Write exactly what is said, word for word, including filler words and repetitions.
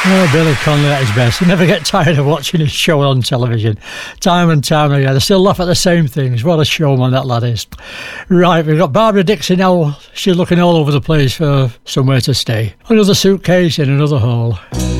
Oh, Billy Connolly at his best. You never get tired of watching his show on television. Time and time again. I still laugh at the same things. What a showman that lad is. Right, we've got Barbara Dixon now. She's looking all over the place for somewhere to stay. Another suitcase in another hole.